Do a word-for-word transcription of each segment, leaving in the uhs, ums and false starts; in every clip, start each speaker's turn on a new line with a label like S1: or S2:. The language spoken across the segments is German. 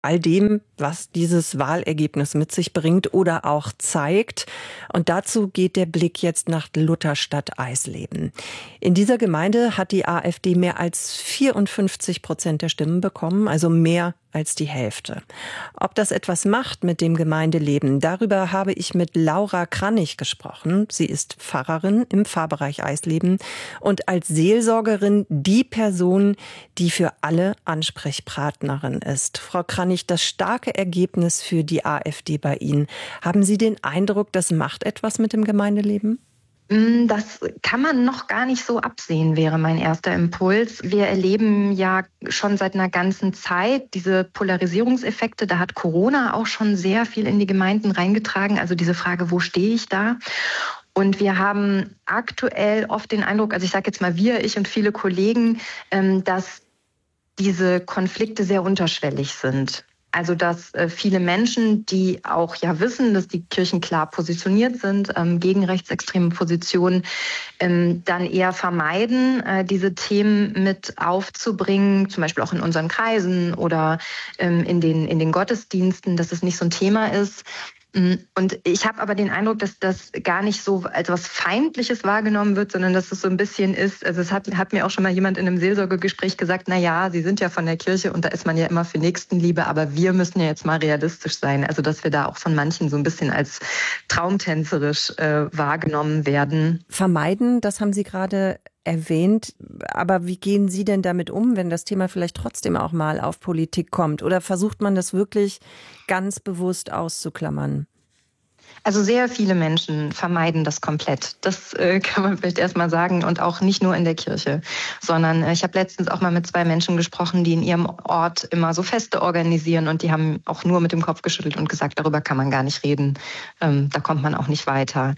S1: all dem, was dieses Wahlergebnis mit sich bringt oder auch zeigt. Und dazu geht der Blick jetzt nach Lutherstadt-Eisleben. In dieser Gemeinde hat die AfD mehr als vierundfünfzig Prozent der Stimmen bekommen, also mehr als die Hälfte. Ob das etwas macht mit dem Gemeindeleben, darüber habe ich mit Laura Kranich gesprochen. Sie ist Pfarrerin im Pfarrbereich Eisleben und als Seelsorgerin die Person, die für alle Ansprechpartnerin ist. Frau Kranich, das starke Ergebnis für die AfD bei Ihnen. Haben Sie den Eindruck, das macht etwas mit dem Gemeindeleben?
S2: Das kann man noch gar nicht so absehen, wäre mein erster Impuls. Wir erleben ja schon seit einer ganzen Zeit diese Polarisierungseffekte. Da hat Corona auch schon sehr viel in die Gemeinden reingetragen. Also diese Frage, wo stehe ich da? Und wir haben aktuell oft den Eindruck, also ich sage jetzt mal wir, ich und viele Kollegen, dass diese Konflikte sehr unterschwellig sind. Also dass äh, viele Menschen, die auch ja wissen, dass die Kirchen klar positioniert sind ähm, gegen rechtsextreme Positionen, ähm, dann eher vermeiden, äh, diese Themen mit aufzubringen, zum Beispiel auch in unseren Kreisen oder ähm, in den in den Gottesdiensten, dass es nicht so ein Thema ist. Und ich habe aber den Eindruck, dass das gar nicht so als was Feindliches wahrgenommen wird, sondern dass es so ein bisschen ist, also es hat, hat mir auch schon mal jemand in einem Seelsorgegespräch gesagt, na ja, Sie sind ja von der Kirche und da ist man ja immer für Nächstenliebe, aber wir müssen ja jetzt mal realistisch sein. Also dass wir da auch von manchen so ein bisschen als traumtänzerisch äh, wahrgenommen werden.
S1: Vermeiden, das haben Sie gerade erwähnt, aber wie gehen Sie denn damit um, wenn das Thema vielleicht trotzdem auch mal auf Politik kommt? Oder versucht man das wirklich ganz bewusst auszuklammern?
S2: Also sehr viele Menschen vermeiden das komplett. Das äh, kann man vielleicht erst mal sagen und auch nicht nur in der Kirche, sondern äh, ich habe letztens auch mal mit zwei Menschen gesprochen, die in ihrem Ort immer so Feste organisieren und die haben auch nur mit dem Kopf geschüttelt und gesagt, darüber kann man gar nicht reden, ähm, da kommt man auch nicht weiter.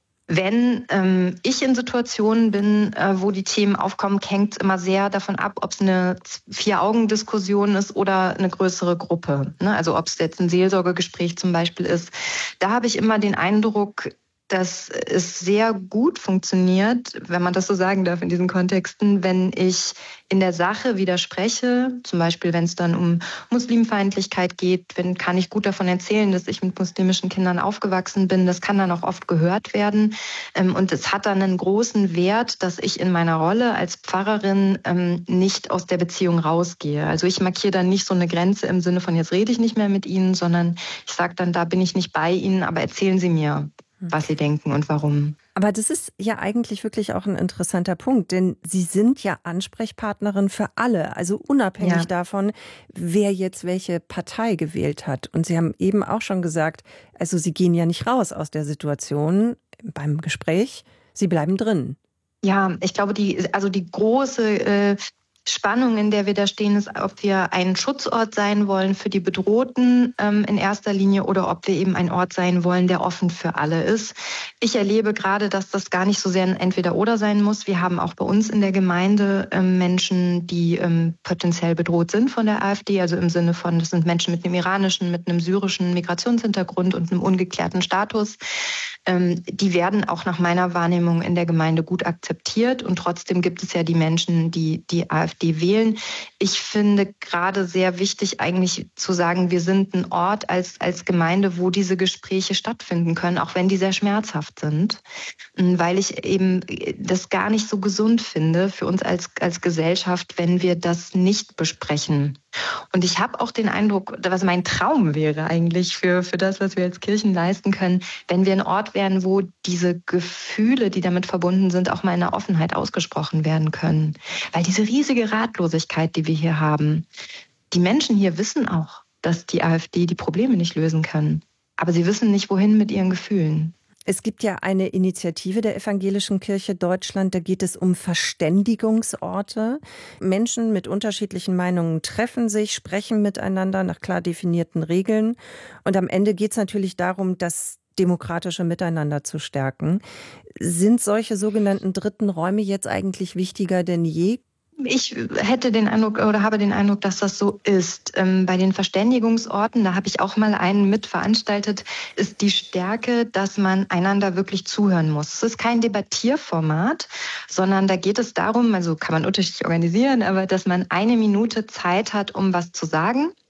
S2: Wenn ähm, ich in Situationen bin, äh, wo die Themen aufkommen, hängt es immer sehr davon ab, ob es eine Vier-Augen-Diskussion ist oder eine größere Gruppe. Ne? Also ob es jetzt ein Seelsorgegespräch zum Beispiel ist. Da habe ich immer den Eindruck, dass es sehr gut funktioniert, wenn man das so sagen darf in diesen Kontexten, wenn ich in der Sache widerspreche, zum Beispiel wenn es dann um Muslimfeindlichkeit geht, wenn, kann ich gut davon erzählen, dass ich mit muslimischen Kindern aufgewachsen bin. Das kann dann auch oft gehört werden. Und es hat dann einen großen Wert, dass ich in meiner Rolle als Pfarrerin nicht aus der Beziehung rausgehe. Also ich markiere dann nicht so eine Grenze im Sinne von, jetzt rede ich nicht mehr mit Ihnen, sondern ich sage dann, da bin ich nicht bei Ihnen, aber erzählen Sie mir, was Sie denken und warum.
S1: Aber das ist ja eigentlich wirklich auch ein interessanter Punkt, denn Sie sind ja Ansprechpartnerin für alle, also unabhängig ja. davon, wer jetzt welche Partei gewählt hat. Und Sie haben eben auch schon gesagt, also Sie gehen ja nicht raus aus der Situation beim Gespräch, Sie bleiben drin.
S2: Ja, ich glaube, die, also die große äh, Spannung, in der wir da stehen, ist, ob wir ein Schutzort sein wollen für die Bedrohten ähm, in erster Linie oder ob wir eben ein Ort sein wollen, der offen für alle ist. Ich erlebe gerade, dass das gar nicht so sehr ein Entweder-Oder sein muss. Wir haben auch bei uns in der Gemeinde ähm, Menschen, die ähm, potenziell bedroht sind von der AfD, also im Sinne von, das sind Menschen mit einem iranischen, mit einem syrischen Migrationshintergrund und einem ungeklärten Status. Ähm, die werden auch nach meiner Wahrnehmung in der Gemeinde gut akzeptiert und trotzdem gibt es ja die Menschen, die die AfD die wählen. Ich finde gerade sehr wichtig eigentlich zu sagen, wir sind ein Ort als, als Gemeinde, wo diese Gespräche stattfinden können, auch wenn die sehr schmerzhaft sind, weil ich eben das gar nicht so gesund finde für uns als, als Gesellschaft, wenn wir das nicht besprechen. Und ich habe auch den Eindruck, was mein Traum wäre eigentlich für, für das, was wir als Kirchen leisten können, wenn wir ein Ort wären, wo diese Gefühle, die damit verbunden sind, auch mal in der Offenheit ausgesprochen werden können. Weil diese riesige Ratlosigkeit, die wir hier haben, die Menschen hier wissen auch, dass die AfD die Probleme nicht lösen kann. Aber sie wissen nicht, wohin mit ihren Gefühlen.
S1: Es gibt ja eine Initiative der Evangelischen Kirche Deutschland, da geht es um Verständigungsorte. Menschen mit unterschiedlichen Meinungen treffen sich, sprechen miteinander nach klar definierten Regeln. Und am Ende geht es natürlich darum, das demokratische Miteinander zu stärken. Sind solche sogenannten dritten Räume jetzt eigentlich wichtiger denn je?
S2: Ich hätte den Eindruck oder habe den Eindruck, dass das so ist. Ähm, bei den Verständigungsorten, da habe ich auch mal einen mit veranstaltet, ist die Stärke, dass man einander wirklich zuhören muss. Es ist kein Debattierformat, sondern da geht es darum, also kann man unterschiedlich organisieren, aber dass man eine Minute Zeit hat, um was zu sagen.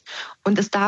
S2: Und es darf